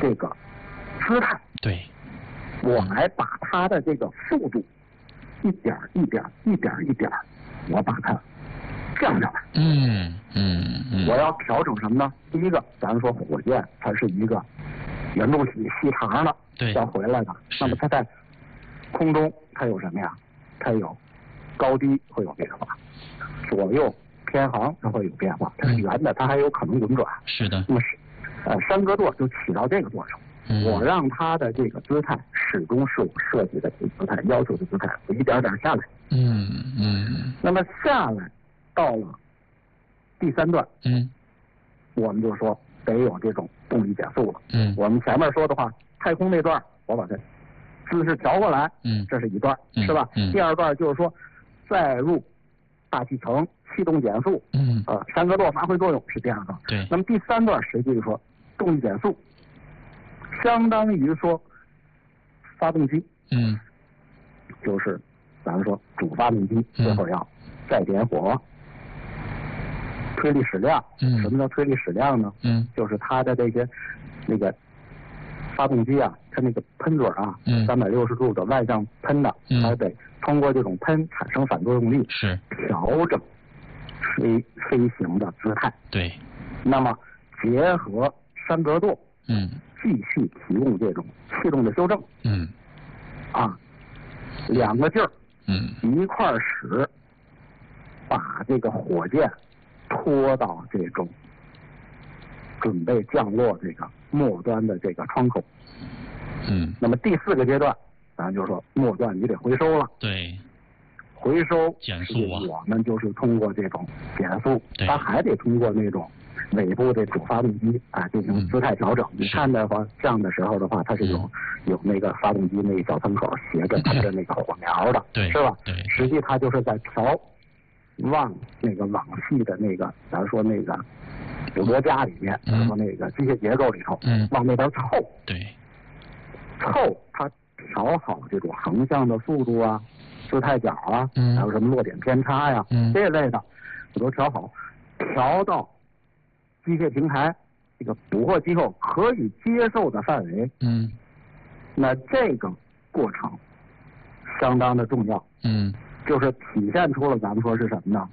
这个姿态， 对， 我来把它的这个速度一点一点，我把它降下来。我要调整什么呢？第一个，咱说火箭它是一个圆柱体细长的，要回来的。那么它在空中它有什么呀？它有高低会有变化，左右偏航它会有变化。它是圆的，它还有可能轮转。 是的。 那么山格舵就起到这个作用。我让它的这个姿态始终是我设计的姿态，要求的姿态，我一点点下来。那么下来到了第3段，我们就说得有这种动力减速了。我们前面说的话，太空那段我把它姿势调过来，这是一段，是吧？第2段就是说再入大气层，气动减速，山格舵发挥作用是第2段。 对。 那么第3段实际说动力减速，相当于说发动机，就是咱们说主发动机最后要再点火。推力矢量，什么叫推力矢量呢？就是它的这些那个发动机啊，它那个喷嘴啊，360度的外向喷的，它得通过这种喷产生反作用力， 是调整飞行的姿态。 对。 那么结合山格舵，继续提供这种气动的修正。2个劲儿，一块儿使，把这个火箭拖到这种准备降落这个末端的这个窗口。那么第4个阶段，咱就说末端你得回收了。 对。 回收减速啊， 我们就是通过这种减速，它还得通过那种尾部的主发动机进行姿态调整。你看的话，降的时候的话，它是有那个发动机那个小喷口斜着它的那个火苗的，是吧？ 对。 实际它就是在调往那个网系的那个，咱说那个骨骼架里面，咱说那个机械结构里头，往那边凑。 对。 凑它调好这种横向的速度啊，姿态角啊，还有什么落点偏差呀，这类的我都调好，调到机械平台这个捕获机构可以接受的范围。那这个过程相当的重要。就是体现出了咱们说是什么呢？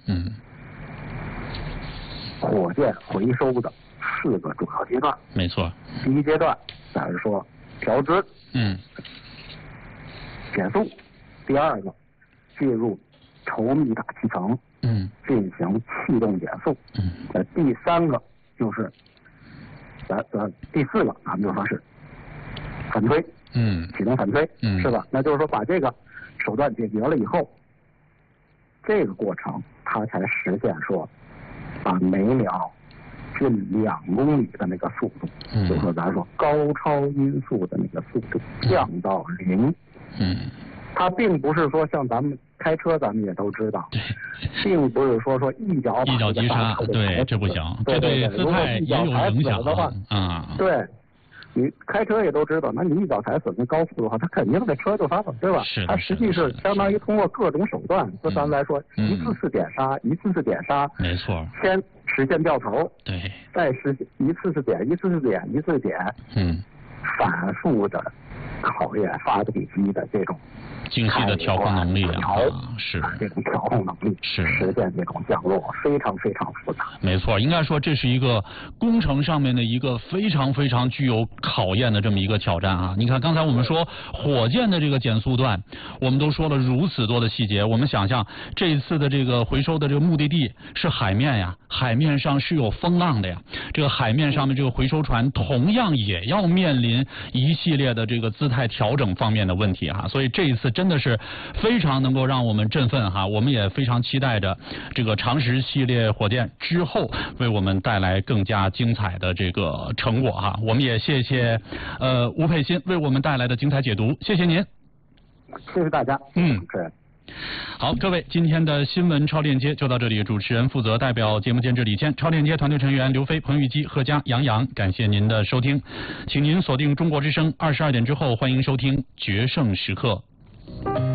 火箭回收的4个主要阶段。 没错。 第一阶段，咱是说调姿，减速；第2个进入稠密大气层，进行气动减速。第3个就是第4个，咱们就说是反推，启动反推，是吧？那就是说把这个手段解决了以后，这个过程它才实现说把每秒近2公里的那个速度，就是说咱说高超音速的那个速度降到0。它并不是说像咱们开车，咱们也都知道，并不是说一脚急刹，对，这不行，这对姿态也有影响的话，对。你开车也都知道，那你一脚踩死那高速的话，它肯定这车就发动，对吧？ 它实际是相当于通过各种手段，就咱们来说，一次次点刹，一次次点刹， 没错， 先实现掉头， 对， 再实现一次次点，一次次点，一次点，反复的考验发动机的这种精细的调控能力是这种调控能力， 是实现这种降落，非常非常复杂。 没错，应该说这是一个工程上面的一个非常非常具有考验的这么一个挑战啊！你看刚才我们说火箭的这个减速段，我们都说了如此多的细节，我们想象这一次的这个回收的这个目的地是海面呀，海面上是有风浪的呀，这个海面上面这个回收船同样也要面临一系列的这个姿态调整方面的问题哈，所以这一次真的是非常能够让我们振奋哈，我们也非常期待着这个长实系列火箭之后为我们带来更加精彩的这个成果哈。我们也谢谢吴佩欣为我们带来的精彩解读，谢谢您， 谢谢大家。 好，各位，今天的新闻超链接就到这里，主持人负责代表节目监制李健，超链接团队成员刘飞、彭玉基、贺佳、杨洋，感谢您的收听，请您锁定中国之声22点之后，欢迎收听决胜时刻。